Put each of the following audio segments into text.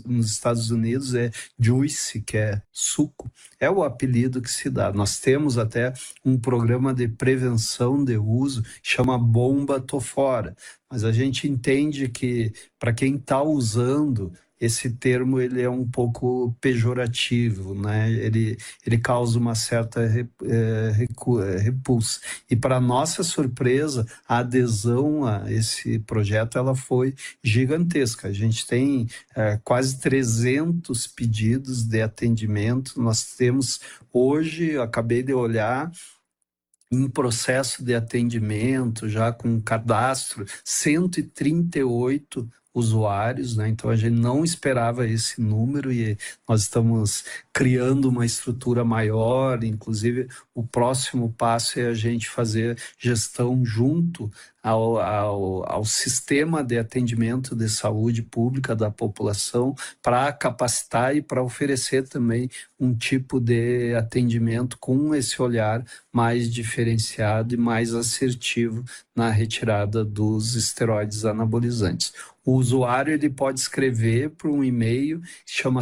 nos Estados Unidos é juice, que é suco, é o apelido que se dá. Nós temos até um programa de prevenção de uso, chama Bomba Tô Fora, mas a gente entende que para quem está usando, esse termo ele é um pouco pejorativo, né? Ele causa uma certa repulsa. E para nossa surpresa, a adesão a esse projeto ela foi gigantesca. A gente tem quase 300 pedidos de atendimento. Nós temos hoje, eu acabei de olhar, em processo de atendimento, já com cadastro, 138 usuários, né? Então a gente não esperava esse número e nós estamos criando uma estrutura maior. Inclusive o próximo passo é a gente fazer gestão junto ao sistema de atendimento de saúde pública da população para capacitar e para oferecer também um tipo de atendimento com esse olhar mais diferenciado e mais assertivo na retirada dos esteroides anabolizantes. O usuário ele pode escrever para um e-mail que chama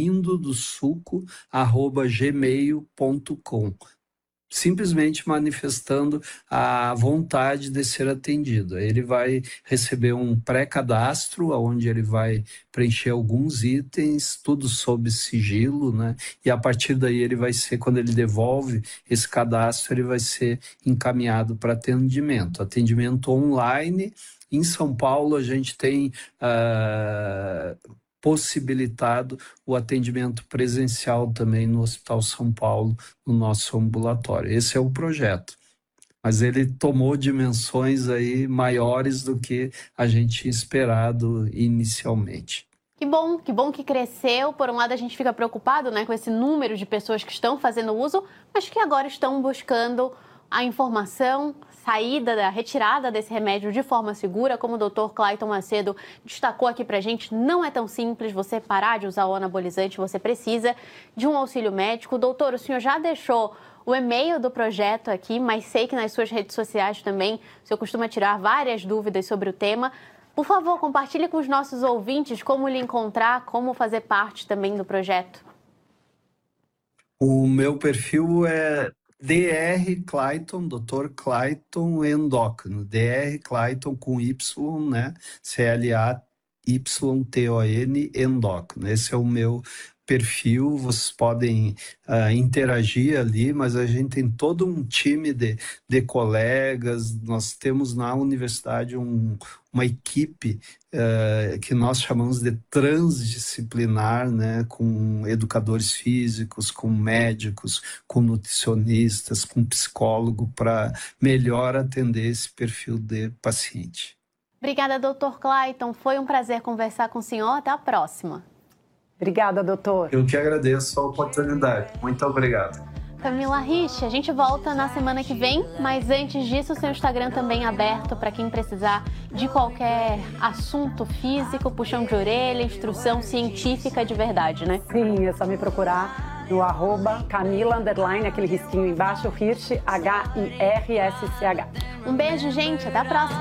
saindodosuco@gmail.com, simplesmente manifestando a vontade de ser atendido. Ele vai receber um pré-cadastro, onde ele vai preencher alguns itens, tudo sob sigilo, né? E a partir daí ele vai ser, quando ele devolve esse cadastro, ele vai ser encaminhado para atendimento online. Em São Paulo, a gente tem possibilitado o atendimento presencial também no Hospital São Paulo, no nosso ambulatório. Esse é o projeto. Mas ele tomou dimensões aí maiores do que a gente tinha esperado inicialmente. Que bom que cresceu. Por um lado, a gente fica preocupado, né, com esse número de pessoas que estão fazendo uso, mas que agora estão buscando a informação, da retirada desse remédio de forma segura. Como o Dr. Clayton Macedo destacou aqui pra gente, não é tão simples você parar de usar o anabolizante, você precisa de um auxílio médico. Doutor, o senhor já deixou o e-mail do projeto aqui, mas sei que nas suas redes sociais também o senhor costuma tirar várias dúvidas sobre o tema. Por favor, compartilhe com os nossos ouvintes como lhe encontrar, como fazer parte também do projeto. O meu perfil é Dr. Clayton, Dr. Clayton Endócrino, Dr. Clayton com Y, né? CLAYTON Endócrino. Esse é o meu perfil. Vocês podem interagir ali, mas a gente tem todo um time de colegas. Nós temos na universidade uma equipe que nós chamamos de transdisciplinar, né, com educadores físicos, com médicos, com nutricionistas, com psicólogo, para melhor atender esse perfil de paciente. Obrigada, Dr. Clayton. Foi um prazer conversar com o senhor. Até a próxima. Obrigada, doutor. Eu que agradeço a oportunidade. Muito obrigado. Camila Rich, a gente volta na semana que vem, mas antes disso, o seu Instagram também é aberto para quem precisar de qualquer assunto físico, puxão de orelha, instrução científica de verdade, né? Sim, é só me procurar no @Camila_, aquele risquinho embaixo, Hirsch, HIRSCH. Um beijo, gente, até a próxima!